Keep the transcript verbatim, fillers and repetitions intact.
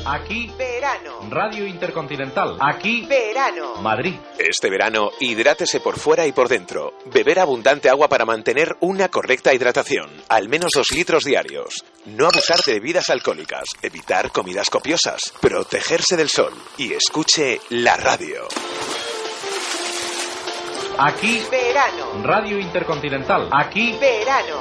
Aquí verano. Radio Intercontinental. Aquí verano. Madrid. Este verano, hidrátese por fuera y por dentro. Beber abundante agua para mantener una correcta hidratación. Al menos dos litros diarios. No abusar de bebidas alcohólicas. Evitar comidas copiosas. Protegerse del sol. Y escuche la radio. Aquí verano. Radio Intercontinental. Aquí verano.